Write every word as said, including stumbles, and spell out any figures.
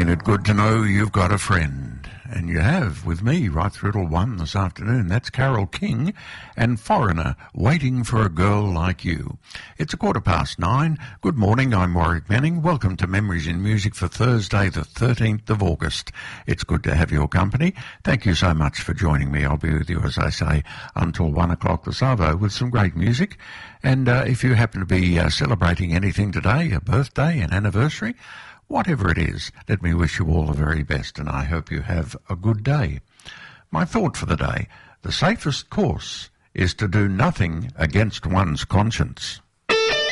Ain't it good to know you've got a friend? And you have, with me, right through till one this afternoon. That's Carole King and Foreigner, Waiting for a Girl Like You. It's a quarter past nine. Good morning, I'm Warwick Manning. Welcome to Memories in Music for Thursday, the thirteenth of August. It's good to have your company. Thank you so much for joining me. I'll be with you, as I say, until one o'clock this hour with some great music. And uh, if you happen to be uh, celebrating anything today, a birthday, an anniversary, whatever it is, let me wish you all the very best, and I hope you have a good day. My thought for the day: the safest course is to do nothing against one's conscience.